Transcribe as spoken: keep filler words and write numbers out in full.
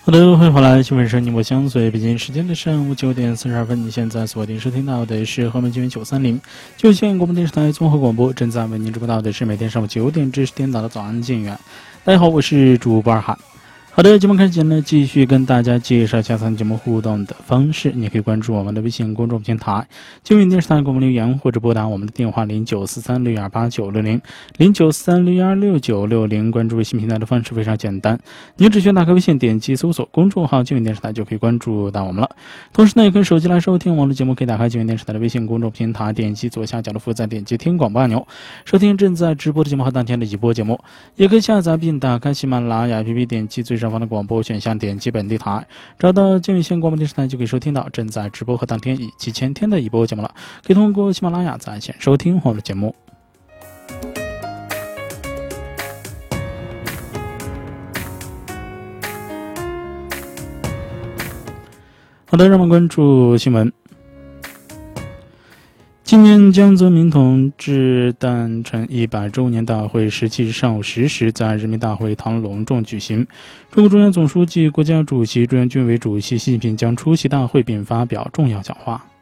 好的，欢迎回来，新闻是你我相随。北京时间的上午九点四十二分，你现在锁定收听到的是河门新闻九三零，就县广播电视台综合广播，正在为您直播到的是每天上午九点至十点档的早安静远。大家好，我是主播二涵。好的，节目开始前呢，继续跟大家介绍一下咱节目互动的方式。你可以关注我们的微信公众平台金云电视台给我们留言，或者拨打我们的电话零九四三六一二八九六零零九四三六一二六九六零。关注微信平台的方式非常简单，你只需要打开微信，点击搜索公众号金云电视台就可以关注到我们了。同时呢，也可以手机来收听我们的节目，可以打开金云电视台的微信公众平台，点击左下角的负载，点击听广播按钮，收听正在直播的节目和当天的直播节目。也可以下载并打开喜马拉雅 A P P， 点击最上方的广播选项，点击本地台，找到金云县广播电视台就可以收听到正在直播和当天以及前天的一播节目了。可以通过喜马拉雅在线收听我们的节目。好的，让我们关注新闻。今年江泽民同志诞辰一百周年大会十七日上午十时在人民大会堂隆重举行。中国中央总书记、国家主席、中央军委主席习近平将出席大会并发表重要讲话。